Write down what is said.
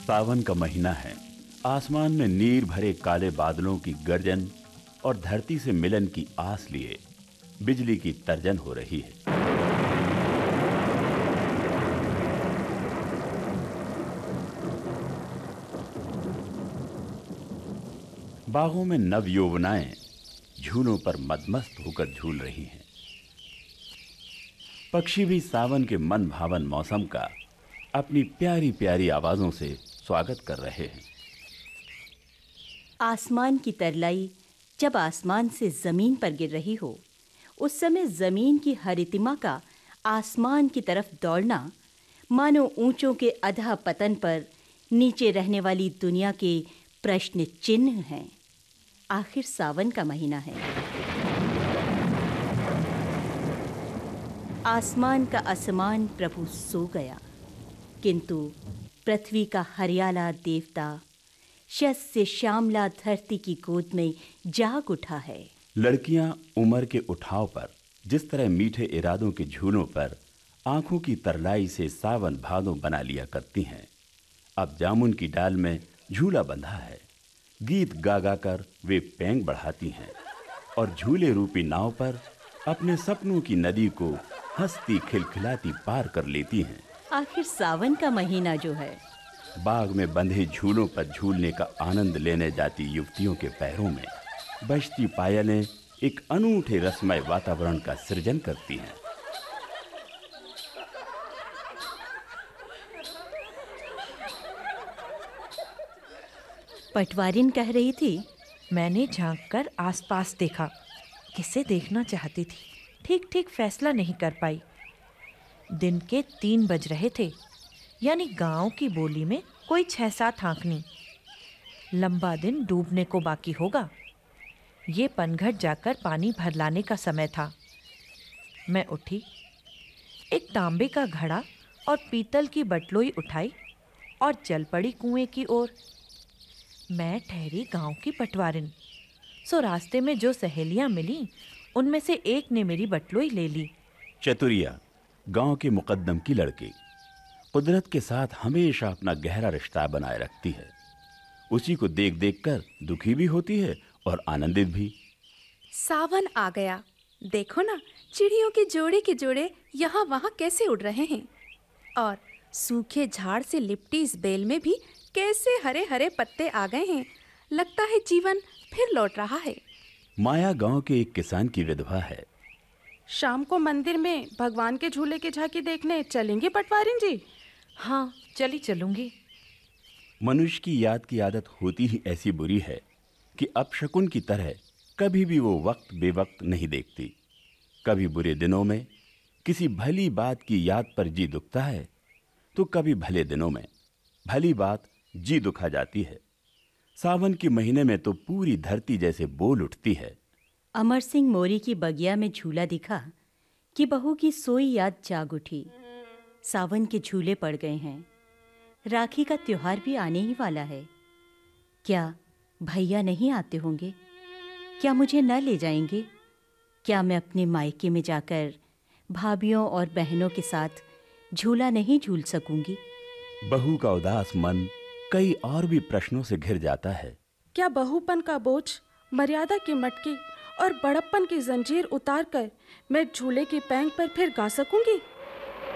सावन का महीना है। आसमान में नीर भरे काले बादलों की गर्जन और धरती से मिलन की आस लिए बिजली की तर्जन हो रही है। बागों में नव यौवनाएं झूलों पर मदमस्त होकर झूल रही हैं। पक्षी भी सावन के मन भावन मौसम का अपनी प्यारी प्यारी आवाजों से स्वागत कर रहे हैं। आसमान की तरलाई जब आसमान से जमीन पर गिर रही हो, उस समय जमीन की हरितिमा का आसमान की तरफ दौड़ना मानो ऊंचों के अधः पतन पर नीचे रहने वाली दुनिया के प्रश्न चिन्ह हैं। आखिर सावन का महीना है। आसमान का असमान प्रभु सो गया, किंतु पृथ्वी का हरियाला देवता शस से श्यामला धरती की गोद में जाग उठा है। लड़कियां उम्र के उठाव पर जिस तरह मीठे इरादों के झूलों पर आंखों की तरलाई से सावन भादों बना लिया करती हैं, अब जामुन की डाल में झूला बंधा है। गीत गा गा कर वे पेंग बढ़ाती हैं और झूले रूपी नाव पर अपने सपनों की नदी को हंसती खिलखिलाती पार कर लेती हैं। आखिर सावन का महीना जो है, बाग में बंधे झूलों पर झूलने का आनंद लेने जाती युवतियों के पैरों में बजती पायलें एक अनूठे रसमय वातावरण का सृजन करती हैं। पटवारिन कह रही थी, मैंने झांककर आसपास देखा। किसे देखना चाहती थी, ठीक ठीक फैसला नहीं कर पाई। दिन के 3 बज रहे थे, यानी गांव की बोली में कोई 6-7 आंकनी। लंबा दिन डूबने को बाकी होगा। ये पनघट जाकर पानी भर लाने का समय था। मैं उठी, एक तांबे का घड़ा और पीतल की बटलोई उठाई और चल पड़ी कुएं की ओर। मैं ठहरी गांव की पटवारिन, सो रास्ते में जो सहेलियां मिली उनमें से एक ने मेरी बटलोई ले ली। चतुरिया गांव के मुकद्दम की लड़की कुदरत के साथ हमेशा अपना गहरा रिश्ता बनाए रखती है। उसी को देख देख कर दुखी भी होती है और आनंदित भी। सावन आ गया, देखो ना चिड़ियों के जोड़े यहाँ वहाँ कैसे उड़ रहे हैं, और सूखे झाड़ से लिपटी इस बेल में भी कैसे हरे हरे पत्ते आ गए हैं। लगता है जीवन फिर लौट रहा है। माया गांव के एक किसान की विधवा है। शाम को मंदिर में भगवान के झूले की झांकी देखने चलेंगे पटवारिन जी? हाँ, चलूंगी। मनुष्य की याद की आदत होती ही ऐसी बुरी है कि अपशकुन की तरह कभी भी वो वक्त बेवक्त नहीं देखती। कभी बुरे दिनों में किसी भली बात की याद पर जी दुखता है, तो कभी भले दिनों में भली बात जी दुखा जाती है। सावन के महीने में तो पूरी धरती जैसे बोल उठती है। अमर सिंह मोरी की बगिया में झूला दिखा कि बहू की सोई याद जाग उठी। सावन के झूले पड़ गए हैं। राखी का त्योहार भी आने ही वाला है। क्या भैया नहीं आते होंगे? क्या मुझे न ले जाएंगे? क्या मैं अपने मायके में जाकर भाभियों और बहनों के साथ झूला नहीं झूल सकूंगी? बहू का उदास मन कई और भी प्रश्नों से घिर जाता है। क्या बहूपन का बोझ, मर्यादा की मटकी और बड़प्पन की जंजीर उतार कर मैं झूले की पैंग पर फिर गा सकूंगी?